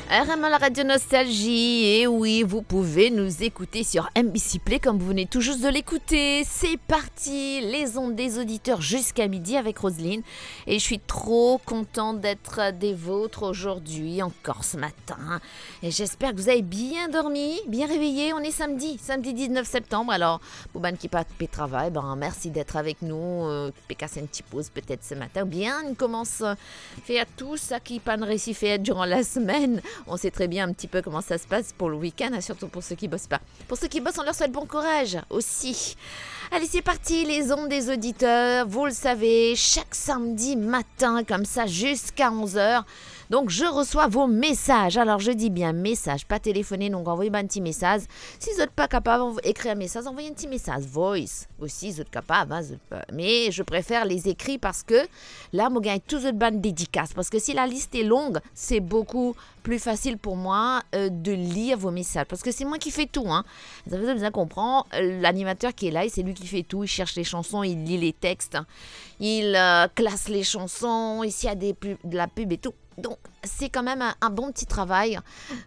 RM à la Radio Nostalgie, et oui, vous pouvez nous écouter sur MBC Play comme vous venez tout juste de l'écouter. C'est parti, les ondes des auditeurs jusqu'à midi avec Roselyne. Et je suis trop contente d'être des vôtres aujourd'hui, encore ce matin. Et j'espère que vous avez bien dormi, bien réveillé. On est samedi 19 septembre. Alors, pour ban qui pas de travail, merci d'être avec nous. Pécasse une petite pause peut-être ce matin. Ou bien, on commence à faire tout ça qui pas réussi faire durant la semaine. On sait très bien un petit peu comment ça se passe pour le week-end, surtout pour ceux qui bossent pas. Pour ceux qui bossent, on leur souhaite bon courage aussi. Allez, c'est parti, les ondes des auditeurs. Vous le savez, chaque samedi matin, comme ça, jusqu'à 11h. Donc, je reçois vos messages. Alors, je dis bien message, pas téléphoner. Donc, envoyez un petit message. Si vous n'êtes pas capable d'écrire un message, envoyez un petit message. Voice aussi, vous êtes capable. Mais je préfère les écrits parce que là, je gagne tous les bandes dédicaces. Parce que si la liste est longue, c'est beaucoup plus facile pour moi de lire vos messages. Parce que c'est moi qui fais tout. Vous avez besoin qu'on comprend. L'animateur qui est là, c'est lui qui fait tout. Il cherche les chansons, il lit les textes. Il classe les chansons. Et s'il y a de la pub et tout. Donc, c'est quand même un bon petit travail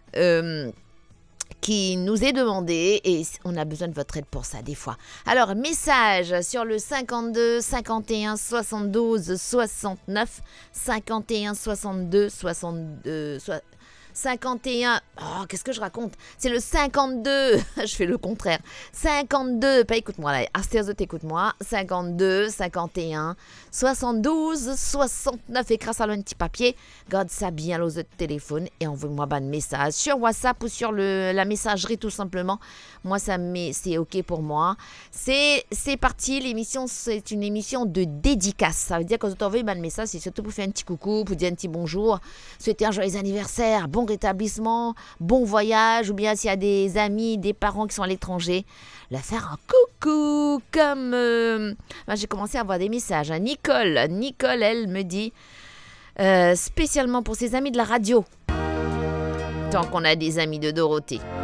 qui nous est demandé et on a besoin de votre aide pour ça des fois. Alors, message sur le 52 51 72 69 51 62 62 51, qu'est-ce que je raconte? C'est le 52, je fais le contraire. 52, pas écoute-moi là, Astérzot écoute-moi. 52, 51, 72, 69, écris-ça dans un petit papier, garde ça bien aux autres téléphone et envoie-moi un message sur WhatsApp ou sur la messagerie tout simplement. Moi, c'est OK pour moi. C'est parti, l'émission, c'est une émission de dédicace. Ça veut dire que quand vous envoyez un message, c'est surtout pour faire un petit coucou, pour dire un petit bonjour, souhaiter un joyeux anniversaire, bon rétablissement, bon voyage, ou bien s'il y a des amis, des parents qui sont à l'étranger, leur faire un coucou, comme j'ai commencé à avoir des messages. Nicole, elle me dit, spécialement pour ses amis de la radio, tant qu'on a des amis de Dorothée.